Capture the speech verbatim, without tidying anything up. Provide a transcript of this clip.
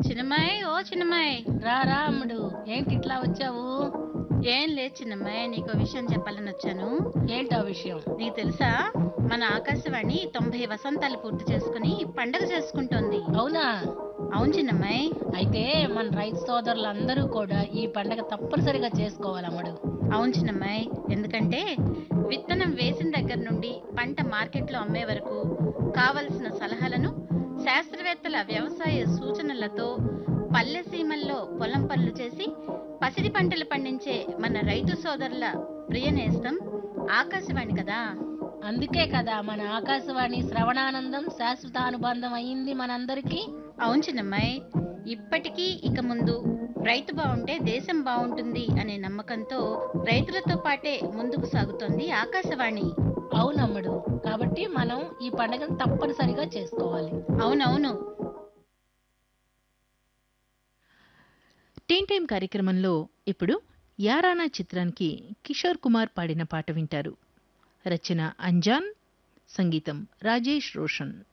చిన్నమ్మాయి, ఓ చిన్నమ్మాయి. రా రా అమ్ముడు, ఏంటి ఇట్లా వచ్చావు? ఏం లేదు చిన్నమ్మాయి, నీకో విషయం చెప్పాలని వచ్చాను. ఏంటా విషయం? నీకు తెలుసా, మన ఆకాశవాణి తొంభై వసంతాలు పూర్తి చేసుకుని పండగ చేసుకుంటోంది. అవునా? అవును చిన్నమ్మాయి. అయితే మన రైతు సోదరులందరూ కూడా ఈ పండగ తప్పనిసరిగా చేసుకోవాలి అమ్ముడు. అవును చిన్నమ్మాయి, ఎందుకంటే విత్తనం వేసిన దగ్గర నుండి పంట మార్కెట్లో అమ్మే వరకు కావలసిన సలహాలను శాస్త్రవేత్తల వ్యవసాయ సూచనలతో పల్లె సీమల్లో పొలం పనులు చేసి పసిడి పంటలు పండించే మన రైతు సోదరుల ప్రియ నేస్తం ఆకాశవాణి కదా. అందుకే కదా మన ఆకాశవాణి శ్రవణానందం శాశ్వత అనుబంధం అయింది మనందరికీ. అవును చిన్నమ్మాయి, ఇప్పటికీ ఇక ముందు రైతు బాగుంటే దేశం బాగుంటుంది అనే నమ్మకంతో రైతులతో పాటే ముందుకు సాగుతోంది ఆకాశవాణి. అవునమ్ముడు, కాబట్టి మనం ఈ పండుగను తప్పనిసరిగా చేసుకోవాలి. అవునవును. టీన్ టైం కార్యక్రమంలో ఇప్పుడు యారానా చిత్రానికి కిషోర్ కుమార్ పాడిన పాట వింటారు. రచన అంజాన్, సంగీతం రాజేష్ రోషన్.